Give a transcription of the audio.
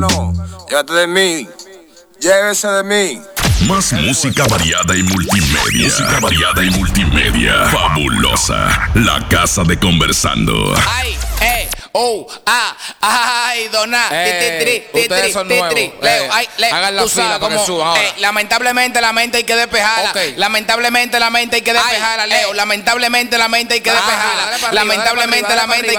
No, llévate de mí, llévese de mí. Más música variada y multimedia. Música variada y multimedia. Fabulosa. La casa de Conversando. Ay, ay, dona. Ustedes son nuevos. Leo, hagan la fila para que suban ahora. Lamentablemente la mente hay que despejarla. Okay. Lamentablemente la mente hay que despejarla, Leo. Lamentablemente la mente hay que despejarla. Lamentablemente la mente hay